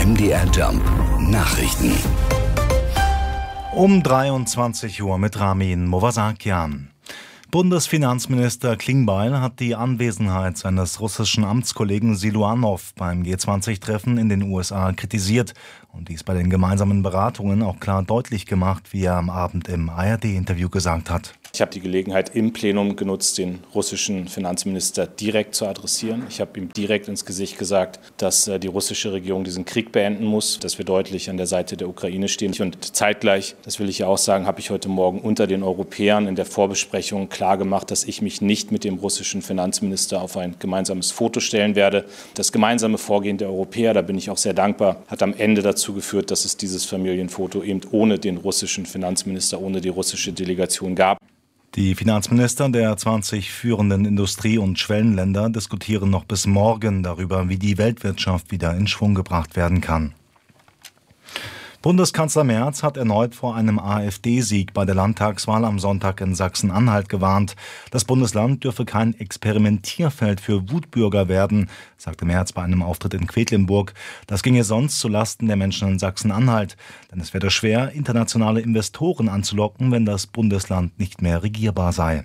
MDR Jump Nachrichten. Um 23 Uhr mit Ramin Movasakian. Bundesfinanzminister Klingbeil hat die Anwesenheit seines russischen Amtskollegen Siluanow beim G20-Treffen in den USA kritisiert und dies bei den gemeinsamen Beratungen auch klar deutlich gemacht, wie er am Abend im ARD-Interview gesagt hat. Ich habe die Gelegenheit im Plenum genutzt, den russischen Finanzminister direkt zu adressieren. Ich habe ihm direkt ins Gesicht gesagt, dass die russische Regierung diesen Krieg beenden muss, dass wir deutlich an der Seite der Ukraine stehen. Und zeitgleich, das will ich ja auch sagen, habe ich heute Morgen unter den Europäern in der Vorbesprechung klar gemacht, dass ich mich nicht mit dem russischen Finanzminister auf ein gemeinsames Foto stellen werde. Das gemeinsame Vorgehen der Europäer, da bin ich auch sehr dankbar, hat am Ende dazu geführt, dass es dieses Familienfoto eben ohne den russischen Finanzminister, ohne die russische Delegation gab. Die Finanzminister der 20 führenden Industrie- und Schwellenländer diskutieren noch bis morgen darüber, wie die Weltwirtschaft wieder in Schwung gebracht werden kann. Bundeskanzler Merz hat erneut vor einem AfD-Sieg bei der Landtagswahl am Sonntag in Sachsen-Anhalt gewarnt. Das Bundesland dürfe kein Experimentierfeld für Wutbürger werden, sagte Merz bei einem Auftritt in Quedlinburg. Das ginge sonst zulasten der Menschen in Sachsen-Anhalt. Denn es werde schwer, internationale Investoren anzulocken, wenn das Bundesland nicht mehr regierbar sei.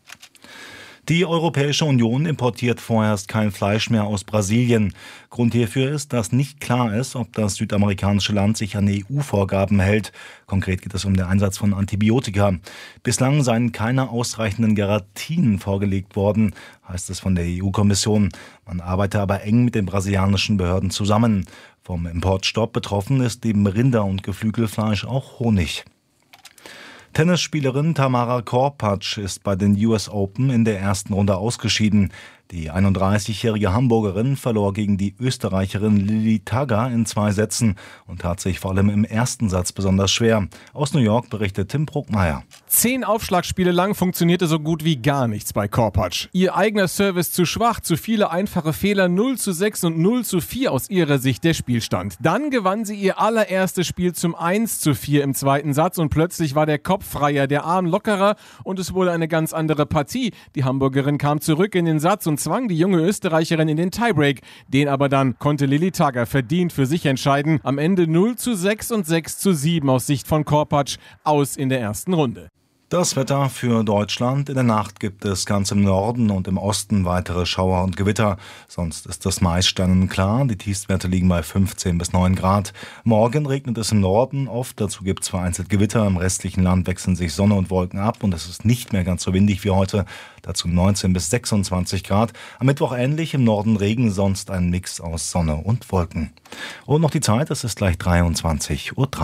Die Europäische Union importiert vorerst kein Fleisch mehr aus Brasilien. Grund hierfür ist, dass nicht klar ist, ob das südamerikanische Land sich an EU-Vorgaben hält. Konkret geht es um den Einsatz von Antibiotika. Bislang seien keine ausreichenden Garantien vorgelegt worden, heißt es von der EU-Kommission. Man arbeite aber eng mit den brasilianischen Behörden zusammen. Vom Importstopp betroffen ist neben Rinder- und Geflügelfleisch auch Honig. Tennisspielerin Tamara Korpatsch ist bei den US Open in der ersten Runde ausgeschieden. Die 31-jährige Hamburgerin verlor gegen die Österreicherin Lili Tagger in 2 Sätzen und tat sich vor allem im ersten Satz besonders schwer. Aus New York berichtet Tim Bruckmeier. 10 Aufschlagspiele lang funktionierte so gut wie gar nichts bei Korpatsch. Ihr eigener Service zu schwach, zu viele einfache Fehler, 0:6 und 0:4 aus ihrer Sicht der Spielstand. Dann gewann sie ihr allererstes Spiel zum 1:4 im zweiten Satz und plötzlich war der Kopf freier, der Arm lockerer und es wurde eine ganz andere Partie. Die Hamburgerin kam zurück in den Satz und zwang die junge Österreicherin in den Tiebreak. Den aber dann konnte Lili Tagger verdient für sich entscheiden. Am Ende 0:6 und 6:7 aus Sicht von Korpatsch aus in der ersten Runde. Das Wetter für Deutschland. In der Nacht gibt es ganz im Norden und im Osten weitere Schauer und Gewitter. Sonst ist das meist sternenklar. Die Tiefstwerte liegen bei 15 bis 9 Grad. Morgen regnet es im Norden oft. Dazu gibt es vereinzelt Gewitter. Im restlichen Land wechseln sich Sonne und Wolken ab. Und es ist nicht mehr ganz so windig wie heute. Dazu 19 bis 26 Grad. Am Mittwoch ähnlich. Im Norden Regen, sonst ein Mix aus Sonne und Wolken. Und noch die Zeit. Es ist gleich 23:03 Uhr.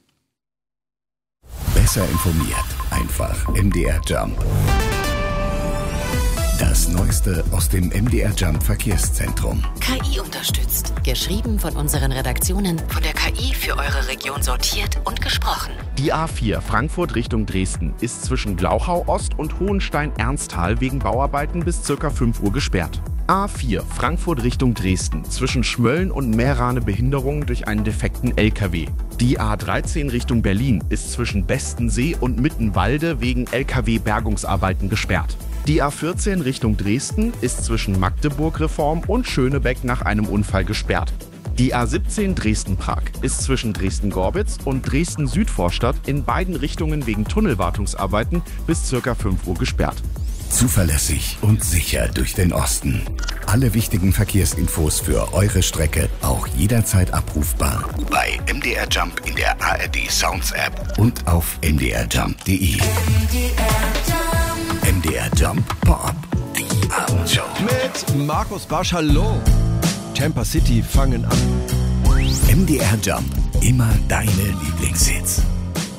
Besser informiert. Einfach MDR Jump. Das Neueste aus dem MDR Jump Verkehrszentrum. KI unterstützt. Geschrieben von unseren Redaktionen, von der KI für eure Region sortiert und gesprochen. Die A4 Frankfurt Richtung Dresden ist zwischen Glauchau Ost und Hohenstein-Ernsthal wegen Bauarbeiten bis ca. 5 Uhr gesperrt. A4 Frankfurt Richtung Dresden zwischen Schmölln und Mehrrahne Behinderung durch einen defekten LKW. Die A13 Richtung Berlin ist zwischen Bestensee und Mittenwalde wegen LKW-Bergungsarbeiten gesperrt. Die A14 Richtung Dresden ist zwischen Magdeburg-Reform und Schönebeck nach einem Unfall gesperrt. Die A17 Dresden-Prag ist zwischen Dresden-Gorbitz und Dresden-Südvorstadt in beiden Richtungen wegen Tunnelwartungsarbeiten bis ca. 5 Uhr gesperrt. Zuverlässig und sicher durch den Osten. Alle wichtigen Verkehrsinfos für eure Strecke auch jederzeit abrufbar bei MDR Jump in der ARD Sounds App und auf mdrjump.de. MDR Jump Pop, die Abendshow. Mit Markus Barsch, hallo. Tampa City fangen an. MDR Jump, immer deine Lieblingshits.